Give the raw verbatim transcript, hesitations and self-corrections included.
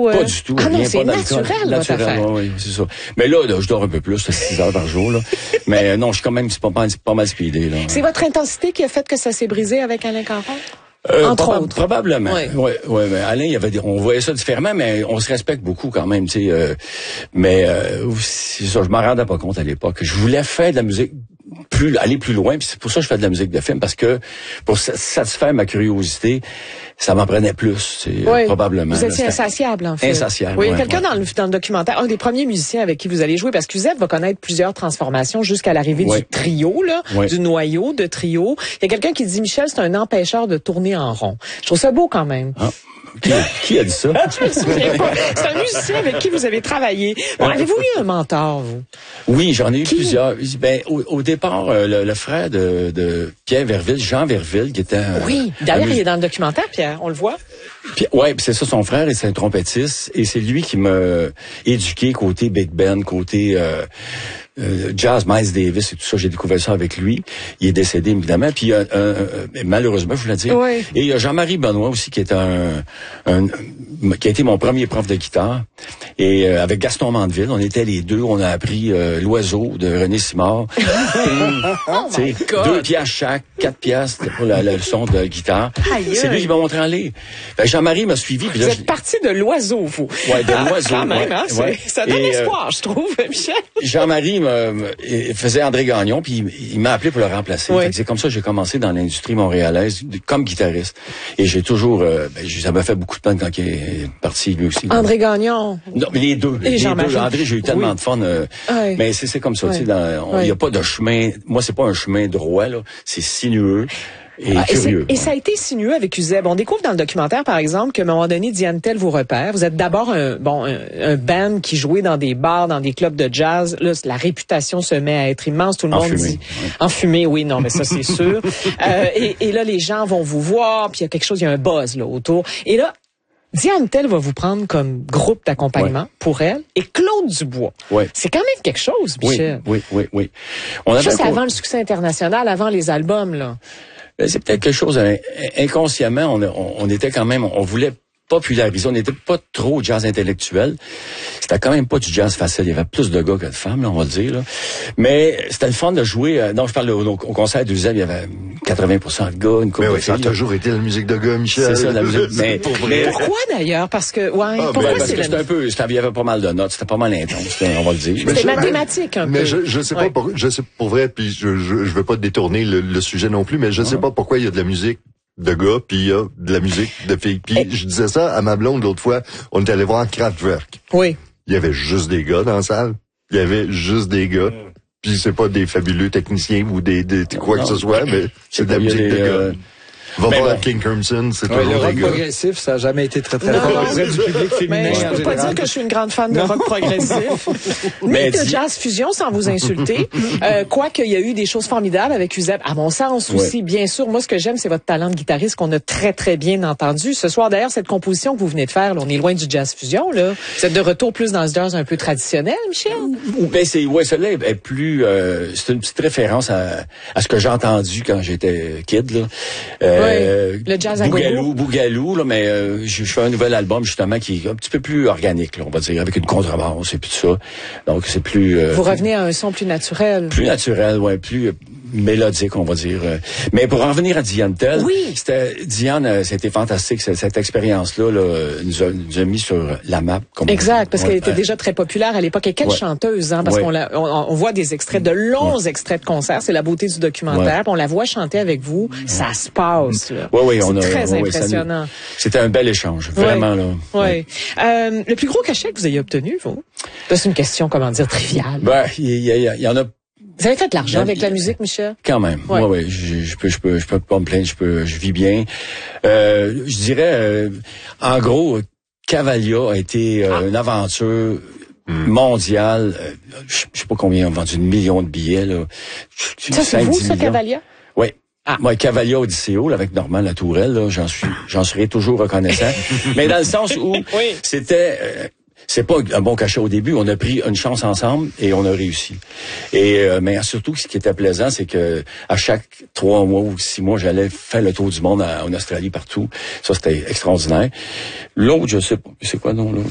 ou... Euh... Pas du tout. Ah non, rien, c'est pas naturel, votre affaire. Oui, oui, c'est ça. Mais là, là je dors un peu plus, six heures par jour, là. Mais euh, non, je suis quand même pas mal, pas mal speedé, là. C'est votre intensité qui a fait que ça s'est brisé avec Alain Caron? Euh, Entre proba- autres. Probablement. Oui. Ouais, ouais, mais Alain, il y avait des, on voyait ça différemment, mais on se respecte beaucoup quand même, tu sais. Euh, mais euh, c'est ça, je m'en rendais pas compte à l'époque. Je voulais faire de la musique plus, aller plus loin, puis c'est pour ça que je fais de la musique de film, parce que pour satisfaire ma curiosité, ça m'en prenait plus, c'est oui. euh, probablement. Vous étiez insatiable, en fait. Insatiable. Oui, il y a ouais, quelqu'un ouais. dans le dans le documentaire, un des premiers musiciens avec qui vous allez jouer, parce que Uzeb va connaître plusieurs transformations jusqu'à l'arrivée ouais. du trio, là, ouais. du noyau de trio. Il y a quelqu'un qui dit Michel, c'est un empêcheur de tourner en rond. Je trouve ça beau quand même. Ah. Qui, qui a dit ça? Je me souviens pas. C'est un musicien avec qui vous avez travaillé. Bon, avez-vous eu un mentor, vous? Oui, j'en ai eu qui? plusieurs. Ben, au, au départ, euh, le, le frère de, de Pierre Verville, Jean Verville, qui était un... Oui, d'ailleurs, il est dans le documentaire, Pierre, on le voit. Puis, ouais, c'est ça, son frère, et c'est un trompettiste, et c'est lui qui m'a éduqué côté Big Band, côté euh, euh, jazz, Miles Davis et tout ça. J'ai découvert ça avec lui. Il est décédé, évidemment. Puis, euh, euh, malheureusement, je voulais dire. Oui. Et il y a Jean-Marie Benoît aussi, qui est un, un, qui a été mon premier prof de guitare. Et euh, avec Gaston Mandeville, on était les deux. On a appris euh, L'Oiseau de René Simard. Oh my God. Deux piastres chaque, quatre piastres pour la, la leçon de guitare. Aïe. C'est lui qui m'a montré en ligne. Ben, Jean-Marie m'a suivi. Puis Vous là, êtes parti de l'oiseau, vous. Ouais, de l'oiseau. Quand même, hein, ouais, ouais. Ça donne Et, espoir, euh, je trouve, Michel. Jean-Marie me, me, faisait André Gagnon, puis il, il m'a appelé pour le remplacer. Oui. C'est comme ça que j'ai commencé dans l'industrie montréalaise comme guitariste. Et j'ai toujours, euh, ben, ça m'a fait beaucoup de peine quand il est parti lui aussi. André Gagnon. Non, mais les deux. Et les Jean-Marie. deux. André, j'ai eu tellement Oui. de fun. Euh, oui. Mais c'est, c'est comme ça, oui. tu sais, il n'y oui. a pas de chemin. Moi, c'est pas un chemin droit, là. C'est sinueux. Et, ah, curieux, et, et ça a été sinueux avec Uzeb. On découvre dans le documentaire, par exemple, qu'à un moment donné, Diane Tell vous repère. Vous êtes d'abord un, bon, un, un band qui jouait dans des bars, dans des clubs de jazz. Là, la réputation se met à être immense. Tout le monde Enfumé, dit... Ouais. Enfumé, oui, non, mais ça, c'est sûr. euh, et, et là, les gens vont vous voir, puis il y a quelque chose, il y a un buzz là autour. Et là, Diane Tell va vous prendre comme groupe d'accompagnement ouais. pour elle et Claude Dubois. Ouais. C'est quand même quelque chose, Michel. Oui, oui, oui, oui. On ça, c'est avant le succès international, avant les albums, là. C'est peut-être quelque chose, inconsciemment, on, on, on était quand même, on voulait populariser, on n'était pas trop jazz intellectuel. C'était quand même pas du jazz facile. Il y avait plus de gars que de femmes, là, on va le dire. Là. Mais c'était le fun de jouer. Euh, non, je parle au, au concert d'Uzeb, il y avait quatre-vingts pour cent de gars, une couple mais de oui, ça a filles, toujours été la musique de gars, Michel. C'est ça, la musique. Mais, pour mais pourquoi d'ailleurs? Parce que, ouais, ah, pourquoi ben, parce c'est que la... c'était un peu, c'était, il y avait pas mal de notes, c'était pas mal intense, on va le dire. C'était mathématique un mais peu. Mais je, je sais ouais. pas, pour, je sais pour vrai, puis je, je, je veux pas détourner le, le sujet non plus, mais je sais ouais. pas pourquoi il y a de la musique de gars, puis il y a de la musique de filles. Puis Et... je disais ça à ma blonde l'autre fois, on est allé voir Kraftwerk. Oui. Il y avait juste des gars dans la salle. Il y avait juste des gars. Puis c'est pas des fabuleux techniciens ou des, des quoi non, que ce soit, mais c'est de la musique des, de euh... gars. Va mais voir bon. King Crimson, c'est ouais, toujours le rock des gars. progressif, ça a jamais été très très non, fort auprès du public féminin. Mais je peux pas dire que je suis une grande fan de non. rock progressif, ni de jazz fusion, sans vous insulter. euh, Quoique il y a eu des choses formidables avec Uzeb, à mon sens aussi, ouais. bien sûr. Moi, ce que j'aime, c'est votre talent de guitariste qu'on a très très bien entendu. Ce soir, d'ailleurs, cette composition que vous venez de faire, là, on est loin du jazz fusion, là. Vous êtes de retour plus dans ce jazz un peu traditionnel, Michel. Ben c'est ouais, celle-là est plus. Euh, c'est une petite référence à, à ce que j'ai entendu quand j'étais kid, là. Euh, oui. Le jazz à Bougalou, Bougalou, là, mais euh, je, je fais un nouvel album justement qui est un petit peu plus organique, là, on va dire, avec une contrebasse et puis tout ça. Donc c'est plus. Euh, Vous revenez à un son plus naturel. Plus naturel, ouais, plus euh, mélodique, on va dire. Mais pour en revenir à Diane Tell, oui. c'était Diane, euh, c'était fantastique cette, cette expérience-là, là, nous, a, nous a mis sur la map. Comme exact, parce ouais, qu'elle était ouais. déjà très populaire à l'époque. Et quelle ouais. chanteuse, hein, parce ouais. qu'on la, on, on voit des extraits, de longs ouais. extraits de concerts. C'est la beauté du documentaire. Ouais. On la voit chanter avec vous. Ouais. Ça se passe. Là. Ouais, ouais, c'est on a, très ouais, impressionnant. Nous, c'était un bel échange, vraiment ouais. là. Ouais. ouais. Euh, le plus gros cachet que vous ayez obtenu, vous? C'est une question, comment dire, triviale. Ben, il y, y, y, y en a. Vous avez fait de l'argent avec la musique, Michel? Quand même. Ouais, ouais. ouais je, je peux, je peux, je peux pas me plaindre. Je peux, je vis bien. Euh, je dirais, euh, en gros, Cavalia a été euh, ah. une aventure mm. mondiale. Euh, je, je sais pas combien ont vendu, une million de billets là. Ça c'est vous, ça, Cavalia? Oui. Ah. Moi, Cavalia Odysseo, là, avec Normand Latourelle, là, j'en suis, j'en serai toujours reconnaissant. Mais dans le sens où oui. c'était. Euh, c'est pas un bon cachet au début. On a pris une chance ensemble et on a réussi. Et euh, mais surtout, ce qui était plaisant, c'est que à chaque trois mois ou six mois, j'allais faire le tour du monde à, en Australie partout. Ça, c'était extraordinaire. L'autre, je sais pas, c'est quoi non l'autre?